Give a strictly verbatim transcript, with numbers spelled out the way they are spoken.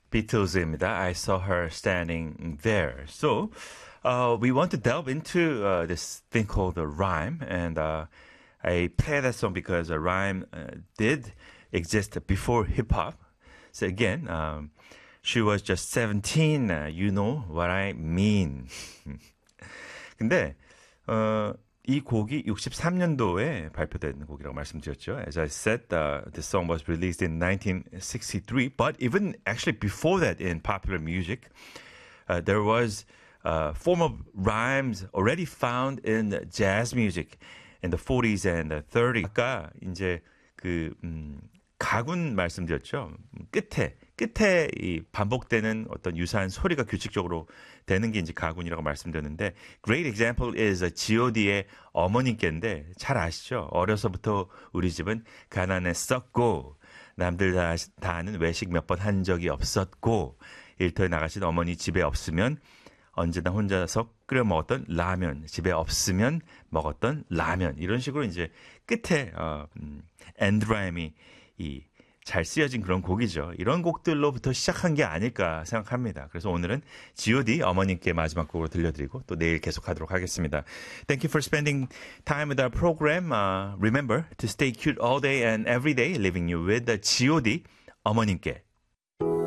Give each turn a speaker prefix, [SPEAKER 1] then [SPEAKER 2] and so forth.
[SPEAKER 1] Beatles입니다. I saw her standing there. So, uh, we want to delve into uh, this thing called a rhyme, and uh, I play that song because a rhyme uh, did exist before hip hop. So again, um, she was just seventeen. Uh, you know what I mean. 근데 어, 이 곡이 육십삼 년도에 발표된 곡이라고 말씀드렸죠. As I said, uh, the song was released in nineteen sixty-three, but even actually before that in popular music, uh, there was a form of rhymes already found in jazz music in the forties and the thirties. 아까 이제 그 음, 가군 말씀드렸죠. 끝에 끝에 이 반복되는 어떤 유사한 소리가 규칙적으로 되는 게 이제 가군이라고 말씀드렸는데, great example is 지오디의 어머님께인데 잘 아시죠? 어려서부터 우리 집은 가난했었고 남들 다, 다 아는 외식 몇 번 한 적이 없었고 일터에 나가신 어머니 집에 없으면 언제나 혼자서 끓여 먹었던 라면, 집에 없으면 먹었던 라면, 이런 식으로 이제 끝에 어, 음, 엔드라임이 이 잘 쓰여진 그런 곡이죠. 이런 곡들로부터 시작한 게 아닐까 생각합니다. 그래서 오늘은 지오디 어머님께 마지막 곡으로 들려드리고 또 내일 계속하도록 하겠습니다. Thank you for spending time with our program. Uh, remember to stay cute all day and every day, leaving you with the 지오디 어머님께.